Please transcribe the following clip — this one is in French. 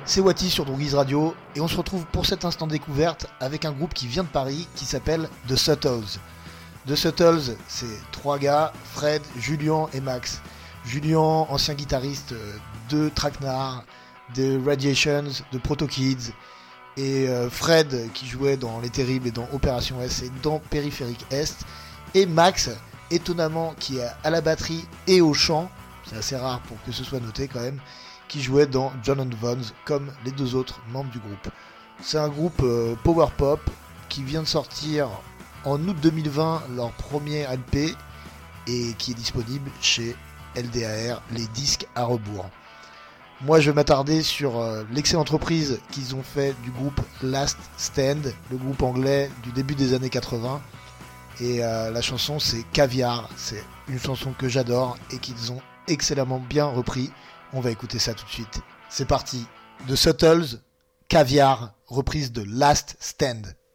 c'est Wati sur Droogies Radio et on se retrouve pour cet instant découverte avec un groupe qui vient de Paris qui s'appelle The Suttles. The Suttles, c'est trois gars, Fred, Julien et Max. Julien, ancien guitariste de Traquenard, de Radiations, de Proto Kids, et Fred qui jouait dans Les Terribles et dans Opération S et dans Périphérique Est, et Max, étonnamment, qui est à la batterie et au chant, c'est assez rare pour que ce soit noté quand même, qui jouait dans John and Vons comme les deux autres membres du groupe. C'est un groupe power pop qui vient de sortir en août 2020 leur premier LP et qui est disponible chez LDAR, les disques à rebours. Moi je vais m'attarder sur l'excellente reprise qu'ils ont fait du groupe Last Stand, le groupe anglais du début des années 80. Et la chanson c'est Caviar, c'est une chanson que j'adore et qu'ils ont excellemment bien repris. On va écouter ça tout de suite. C'est parti. The Suttles, Caviar, reprise de Last Stand.